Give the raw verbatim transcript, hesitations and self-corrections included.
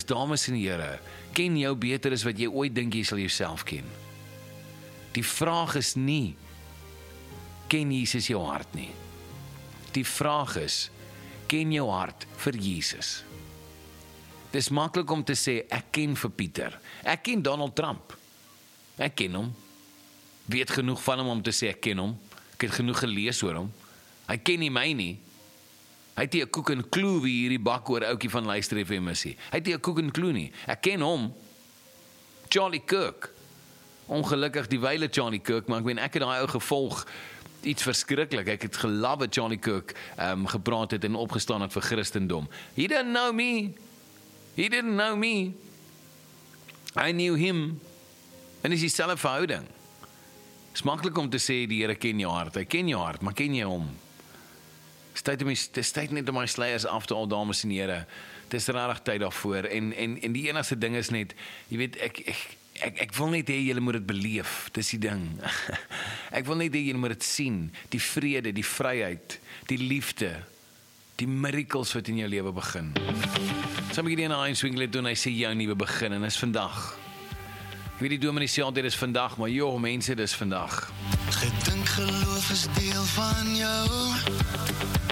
dames en here, ken jou beter as wat jy ooit dink jy sal jouself ken. Die vraag is nie, ken Jesus jou hart nie. Die vraag is, ken jou hart vir Jesus. Dis maklik om te sê, ek ken vir Pieter. Ek ken Donald Trump. Ek ken hom. Weet genoeg van hom om te sê, ek ken hom. Ek het genoeg gelees oor hom. Hy ken nie my nie. Hy het nie 'n koek en kloe wie hierdie bak oor ouetjie van Luister F M is nie. Hy het nie 'n koek en kloe nie. Ek ken hom. Charlie Kirk. Ongelukkig die wyle Charlie Kirk, maar ek weet ek het daai ou gevolg. Iets verskriklik. Ek het geloof wat Charlie Kirk um, gepraat het en opgestaan het vir Christendom. He didn't know me. He didn't know me. I knew him. En is dieselfde verhouding. Het is maklik om te sê, die Here ken jou hart. Hy ken jou hart, maar ken jy hom? Het is tyd net om my sluiers af te al, dames en here. Het is rarig tyd daarvoor. En, en, en die enigste ding is net, jy weet, ek, ek, ek, ek wil net hê, julle moet dit beleef. Dis die ding. Ek wil net hê, julle moet dit sien. Die vrede, die vryheid, die liefde, die miracles wat in jou lewe begin. Some begin in Heinz Winkler doen, hy sê jou nuwe begin, en is vandag. Ek weet die dominee sê altyd is vandag, maar joh, mense, dis vandag. Gedink geloof is deel van jou.